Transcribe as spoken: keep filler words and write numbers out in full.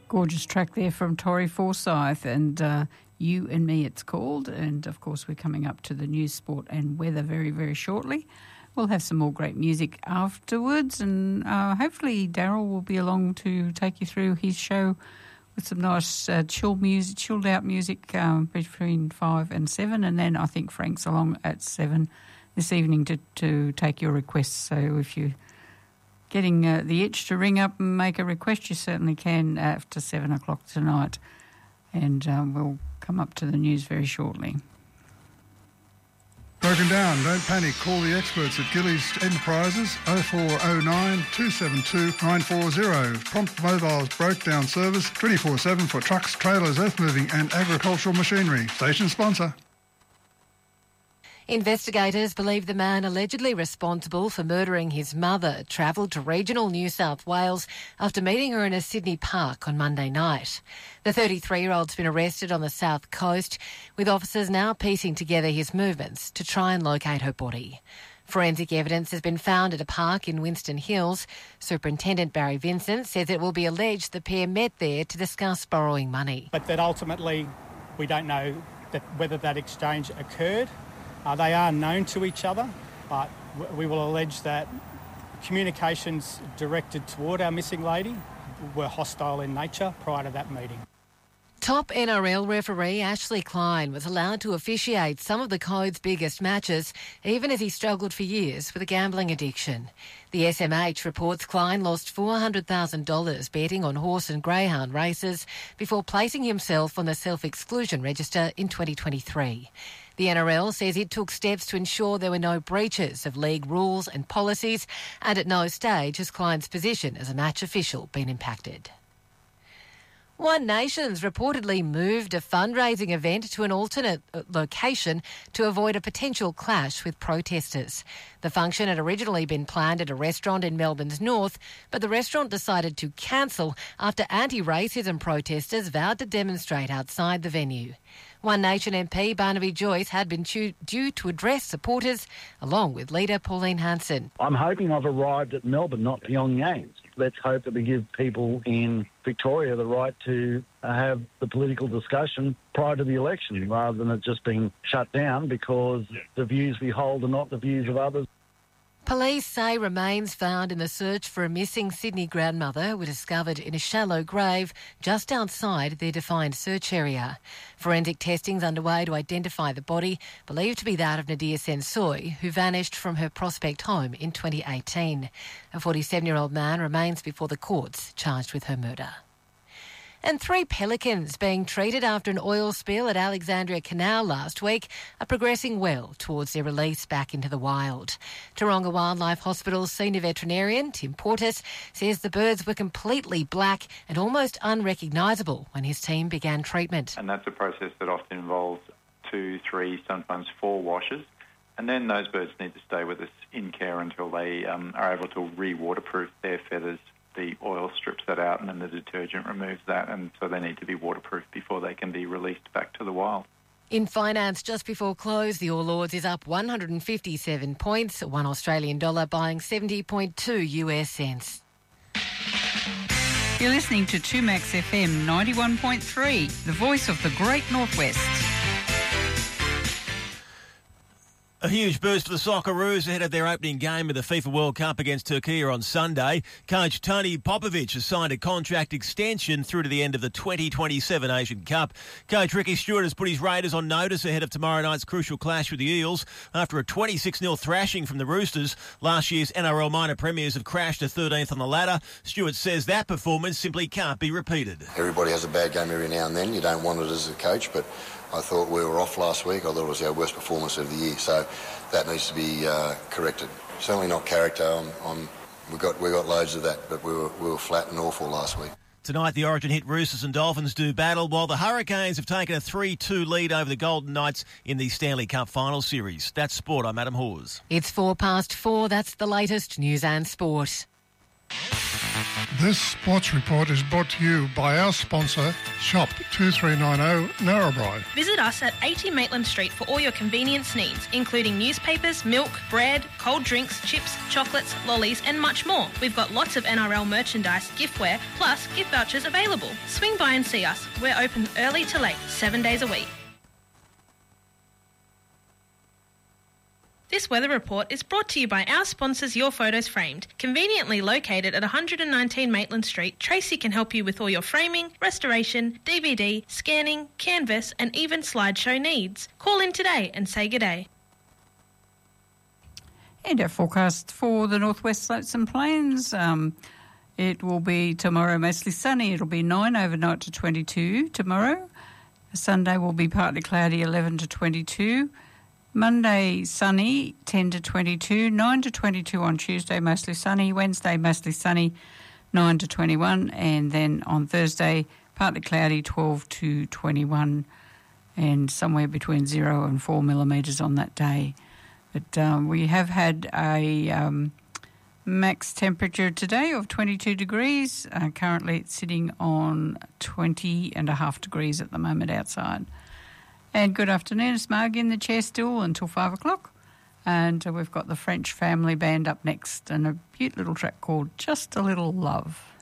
Gorgeous track there from Tori Forsyth, and uh, You and Me it's called. And, of course, we're coming up to the news, sport and weather very, very shortly. We'll have some more great music afterwards, and uh, hopefully Daryl will be along to take you through his show with some nice uh, chill music, chilled out music um, between five and seven, and then I think Frank's along at seven this evening to, to take your requests. So if you're getting uh, the itch to ring up and make a request, you certainly can after seven o'clock tonight, and um, we'll come up to the news very shortly. Broken down, don't panic. Call the experts at Gillies Enterprises oh four oh nine, two seven two, nine four zero. Prompt Mobile's broke down service twenty-four seven for trucks, trailers, earth moving and agricultural machinery. Station sponsor. Investigators believe the man allegedly responsible for murdering his mother travelled to regional New South Wales after meeting her in a Sydney park on Monday night. The thirty-three-year-old's been arrested on the south coast, with officers now piecing together his movements to try and locate her body. Forensic evidence has been found at a park in Winston Hills. Superintendent Barry Vincent says it will be alleged the pair met there to discuss borrowing money. But that ultimately we don't know that whether that exchange occurred. Uh, they are known to each other, but we will allege that communications directed toward our missing lady were hostile in nature prior to that meeting. Top N R L referee Ashley Klein was allowed to officiate some of the Code's biggest matches, even as he struggled for years with a gambling addiction. The S M H reports Klein lost four hundred thousand dollars betting on horse and greyhound races before placing himself on the self-exclusion register in twenty twenty-three. The N R L says it took steps to ensure there were no breaches of league rules and policies, and at no stage has Klein's position as a match official been impacted. One Nation's reportedly moved a fundraising event to an alternate location to avoid a potential clash with protesters. The function had originally been planned at a restaurant in Melbourne's north, but the restaurant decided to cancel after anti-racism protesters vowed to demonstrate outside the venue. One Nation M P Barnaby Joyce had been due to address supporters, along with leader Pauline Hanson. I'm hoping I've arrived at Melbourne, not Pyongyang. Let's hope that we give people in Victoria the right to have the political discussion prior to the election, rather than it just being shut down because the views we hold are not the views of others. Police say remains found in the search for a missing Sydney grandmother were discovered in a shallow grave just outside their defined search area. Forensic testing's underway to identify the body, believed to be that of Nadia Sensoy, who vanished from her Prospect home in twenty eighteen. A forty-seven-year-old man remains before the courts, charged with her murder. And three pelicans being treated after an oil spill at Alexandria Canal last week are progressing well towards their release back into the wild. Taronga Wildlife Hospital's senior veterinarian, Tim Portis, says the birds were completely black and almost unrecognisable when his team began treatment. And that's a process that often involves two, three, sometimes four washes. And then those birds need to stay with us in care until they um, are able to re-waterproof their feathers. The oil strips that out and then the detergent removes that, and so they need to be waterproof before they can be released back to the wild. In finance, just before close, the All Ords is up one hundred fifty-seven points, one Australian dollar buying seventy point two U S cents. You're listening to two Max F M ninety-one point three, the voice of the Great Northwest. A huge boost for the Socceroos ahead of their opening game of the FIFA World Cup against Turkey on Sunday. Coach Tony Popovic has signed a contract extension through to the end of the twenty twenty-seven Asian Cup. Coach Ricky Stewart has put his Raiders on notice ahead of tomorrow night's crucial clash with the Eels. After a twenty-six nil thrashing from the Roosters, last year's N R L minor premiers have crashed to thirteenth on the ladder. Stewart says that performance simply can't be repeated. Everybody has a bad game every now and then. You don't want it as a coach, but I thought we were off last week. I thought it was our worst performance of the year, so that needs to be uh, corrected. Certainly not character. I'm, I'm, we got we got loads of that, but we were we were flat and awful last week. Tonight, the Origin hit Roosters and Dolphins do battle, while the Hurricanes have taken a three two lead over the Golden Knights in the Stanley Cup Final Series. That's sport. I'm Adam Hawes. It's four past four. That's the latest news and sport. This sports report is brought to you by our sponsor, Shop two three nine zero Narrabri. Visit us at eighty Maitland Street for all your convenience needs, including newspapers, milk, bread, cold drinks, chips, chocolates, lollies and much more. We've got lots of N R L merchandise, giftware, plus gift vouchers available. Swing by and see us. We're open early to late, seven days a week. This weather report is brought to you by our sponsors Your Photos Framed. Conveniently located at one hundred nineteen Maitland Street, Tracy can help you with all your framing, restoration, D V D, scanning, canvas and even slideshow needs. Call in today and say good day. And our forecast for the northwest slopes and plains. Um, it will be tomorrow mostly sunny. It'll be nine overnight to twenty-two tomorrow. Sunday will be partly cloudy, eleven to twenty-two. Monday, sunny, ten to twenty-two, nine to twenty-two on Tuesday, mostly sunny. Wednesday, mostly sunny, nine to twenty-one. And then on Thursday, partly cloudy, twelve to twenty-one, and somewhere between zero and four millimetres on that day. But um, we have had a um, max temperature today of twenty-two degrees. Uh, currently it's sitting on twenty and a half degrees at the moment outside. And good afternoon, it's Marg in the chair still until five o'clock. And uh, we've got the French Family Band up next and a cute little track called Just a Little Love.